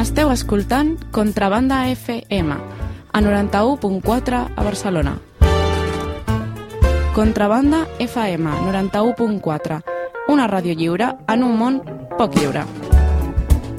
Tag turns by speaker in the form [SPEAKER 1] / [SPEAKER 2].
[SPEAKER 1] Esteu escoltant Contrabanda FM, a 91.4 a Barcelona. Contrabanda FM 91.4, una ràdio lliure en un món poc lliure.